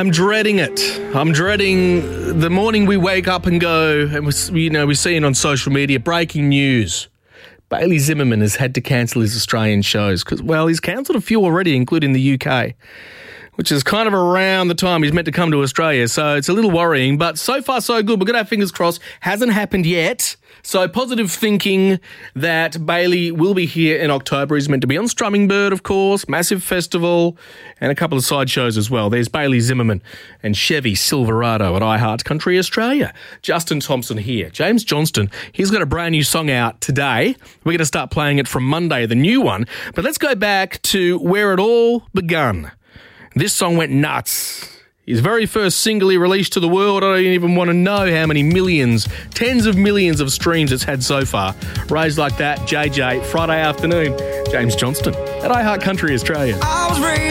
I'm dreading it. I'm dreading the morning we wake up and go, and we're seeing on social media, breaking news. Bailey Zimmerman has had to cancel his Australian shows because, well, he's cancelled a few already, including the UK, which is kind of around the time he's meant to come to Australia. So it's a little worrying, but so far so good. We've got our fingers crossed. Hasn't happened yet. So positive thinking that Bailey will be here in October. He's meant to be on Strumming Bird, of course, massive festival, and a couple of side shows as well. There's Bailey Zimmerman and Chevy Silverado at iHeart Country Australia. Justin Thompson here. James Johnston, he's got a brand new song out today. We're going to start playing it from Monday, the new one. But let's go back to where it all begun. This song went nuts. His very first single he released to the world, I don't even want to know how many millions, tens of millions of streams it's had so far. Raised Like That, JJ, Friday afternoon, James Johnston at iHeart Country Australia. I was raised